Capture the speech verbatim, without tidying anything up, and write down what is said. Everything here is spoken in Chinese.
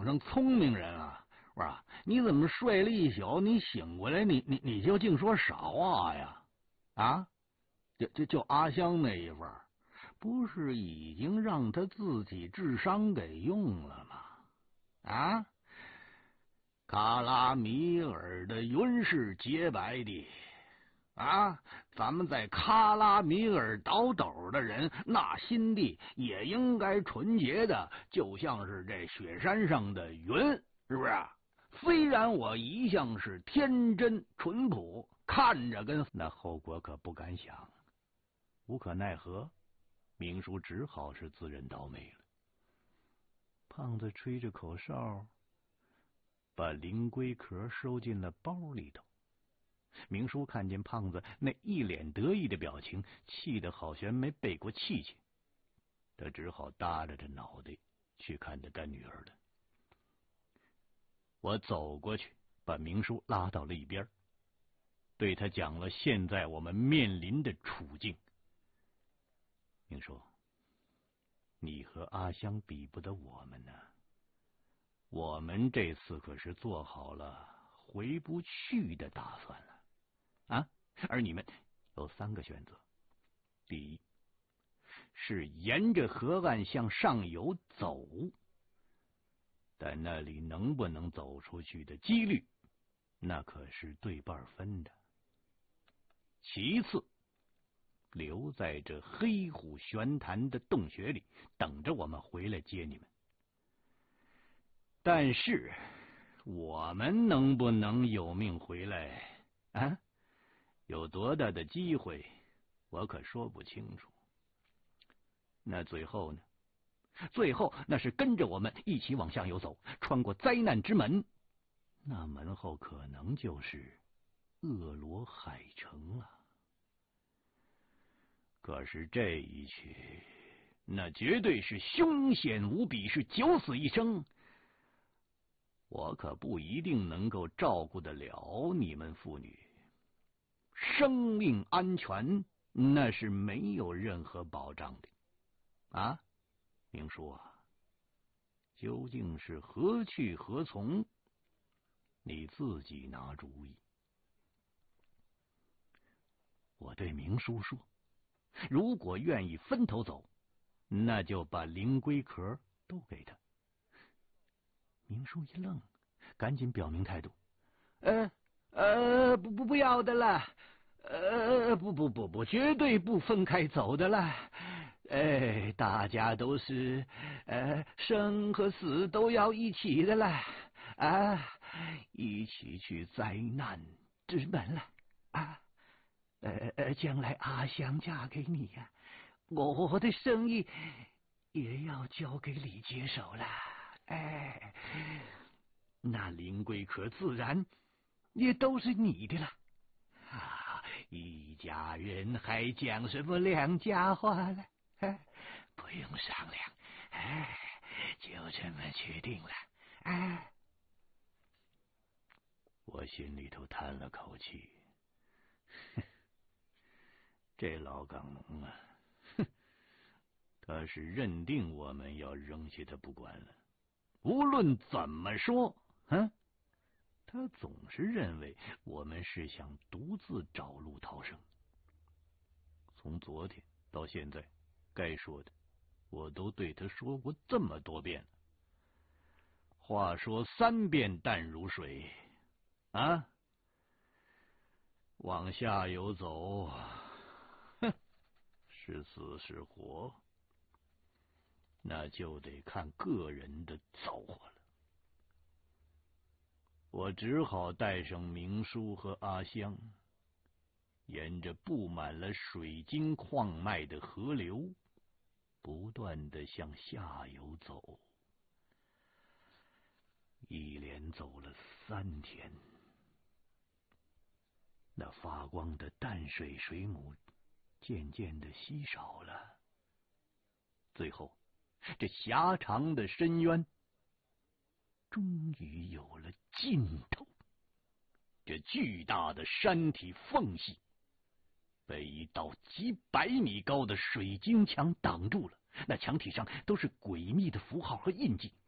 顶上聪明人啊！我说你怎么睡了一宿，你醒过来，你你你就净说傻话呀？啊，就就就阿香那一份，不是已经让他自己智商给用了吗？啊，卡拉米尔的云是洁白的。啊，咱们在卡拉米尔倒斗的人，那心地也应该纯洁的，就像是这雪山上的云，是不是？虽然我一向是天真淳朴，看着跟那后果可不敢想，无可奈何，明叔只好是自认倒霉了。胖子吹着口哨，把灵龟壳收进了包里头。明叔看见胖子那一脸得意的表情，气得好像没背过气去，他只好耷拉着脑袋去看他干女儿了。我走过去，把明叔拉到了一边，对他讲了现在我们面临的处境。明叔，你和阿香比不得我们呢，我们这次可是做好了回不去的打算了。啊，而你们有三个选择：第一，是沿着河岸向上游走，但那里能不能走出去的几率，那可是对半分的；其次，留在这黑虎玄坛的洞穴里，等着我们回来接你们。但是，我们能不能有命回来啊？有多大的机会，我可说不清楚。那最后呢？最后那是跟着我们一起往下游走，穿过灾难之门，那门后可能就是恶罗海城了。可是这一去，那绝对是凶险无比，是九死一生。我可不一定能够照顾得了你们父女。生命安全那是没有任何保障的啊，明叔啊，究竟是何去何从，你自己拿主意。我对明叔说，如果愿意分头走，那就把灵龟壳都给他。明叔一愣，赶紧表明态度：呃呃，不不不要的了，呃，不不不不，绝对不分开走的了。哎，大家都是呃，生和死都要一起的了啊，一起去灾难之门了啊！呃呃，将来阿香嫁给你呀、啊，我我的生意也要交给李接手了。哎，那灵龟壳自然也都是你的了啊！一家人还讲什么两家话了？哎，不用商量，哎，就这么决定了。哎，我心里头叹了口气，这老港农啊，哼，他是认定我们要扔下他不管了。无论怎么说，嗯、啊，他总是认为我们是想独自找路逃生。从昨天到现在，该说的我都对他说过这么多遍了。话说三遍淡如水啊，往下游走，哼，是死是活，那就得看个人的造化了。我只好带上明叔和阿香，沿着布满了水晶矿脉的河流，不断的向下游走。一连走了三天，那发光的淡水水母渐渐的稀少了。最后，这狭长的深渊终于有了尽头。这巨大的山体缝隙被一道几百米高的水晶墙挡住了，那墙体上都是诡秘的符号和印记。